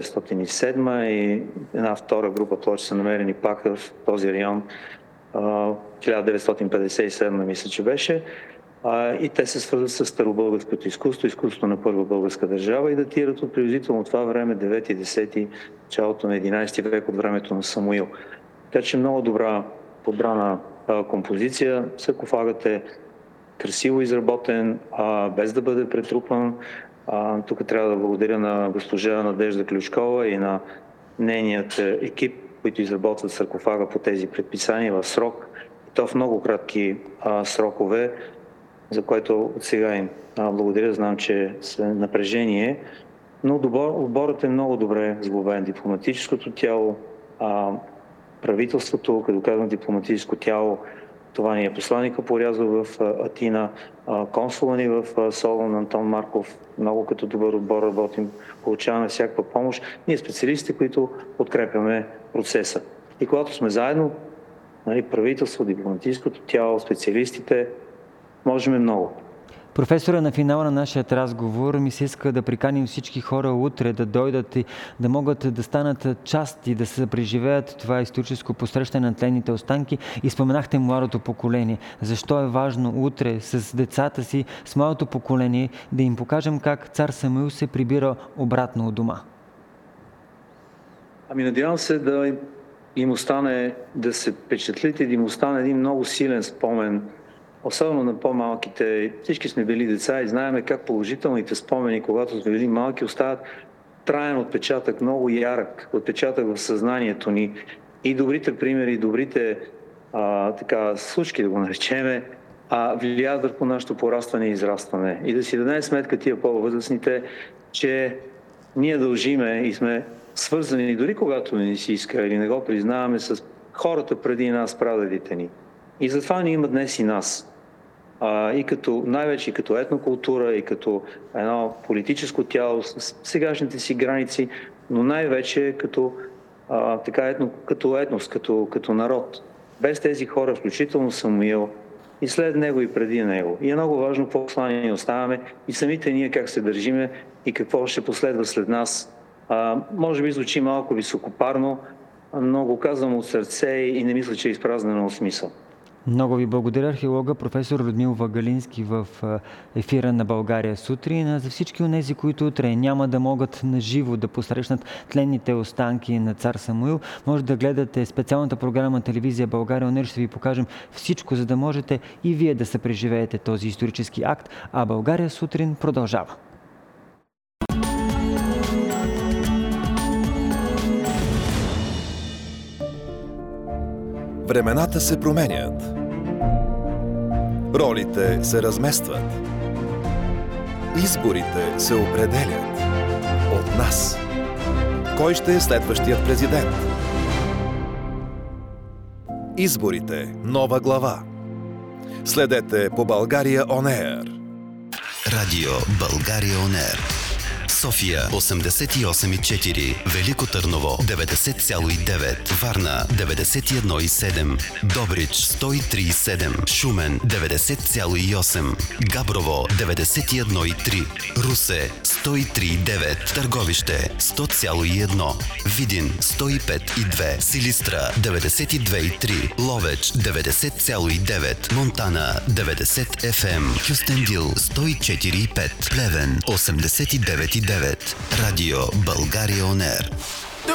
1907 и една втора група плочи са намерени пак в този район 1957, мисля, че беше. И те се свързват с старобългарското изкуство, изкуството на първа българска държава и датират от приблизително това време 9-10, началото на 11 век, от времето на Самуил. Така че много добра подбрана композиция. Саркофагът е красиво изработен, без да бъде претрупан. Тук трябва да благодаря на госпожа Надежда Ключкова и на нейният екип, които изработват саркофага по тези предписания в срок. И то в много кратки срокове, за което от сега им благодаря. Знам, че са напрежение, но отборът е много добре сглобен. Дипломатическото тяло, правителството, като казвам дипломатическо тяло, това ни е посланника порязал в Атина, консула ни в Солун Антон Марков. Много като добър отбор работим, получаваме всякаква помощ. Ние специалисти, които подкрепяме процеса. И когато сме заедно, правителство, дипломатическото тяло, специалистите, можем много. Професора, на финала на нашия разговор ми се иска да приканим всички хора утре да дойдат и да могат да станат част и да се преживеят това историческо посрещане на тленните останки. И споменахте младото поколение. Защо е важно утре с децата си, с младото поколение, да им покажем как цар Самуил се прибира обратно от дома? Надявам се да им остане, да се впечатлите, да им остане един много силен спомен. Особено на по-малките. Всички сме били деца и знаем как положителните спомени, когато сме били малки, остават траен отпечатък, много ярък отпечатък в съзнанието ни. И добрите примери, и добрите случки, да го наречеме, влияят върху нашето порастване и израстване. И да си дадем сметка тия по-възрастните, че ние дължиме и сме свързани, дори когато не си иска или не го признаваме, с хората преди нас, прадедите ни. И затова ни има днес и нас. И най-вече и като етнокултура, и като едно политическо тяло с сегашните си граници, но най-вече като етнос, като народ. Без тези хора, включително Самуил, и след него, и преди него. И е много важно какво послание ни оставяме и самите ние как се държиме и какво ще последва след нас. Може би звучи малко високопарно, но го казвам от сърце и не мисля, че е изпразнено от смисъл. Много ви благодаря, археолога професор Людмил Вагалински в ефира на България сутрин. За всички онези, които утре няма да могат наживо да посрещнат тленните останки на цар Самуил, може да гледате специалната програма Телевизия България ОНЕР. Ще ви покажем всичко, за да можете и вие да се преживеете този исторически акт. А България сутрин продължава. Времената се променят. Ролите се разместват. Изборите се определят от нас. Кой ще е следващият президент? Изборите. Нова глава. Следете по България ОНЕР. Радио България ОНЕР. София 88,4, Велико Търново 90,9, Варна 91,7, Добрич 103,7, Шумен 90,8, Габрово 91,3, Русе 103,9, Търговище 100,1, Видин 105,2, Силистра 92,3, Ловеч 90,9, Монтана 90 FM, Кюстендил 104,5, Плевен 89,9. Радио България ОНЕР.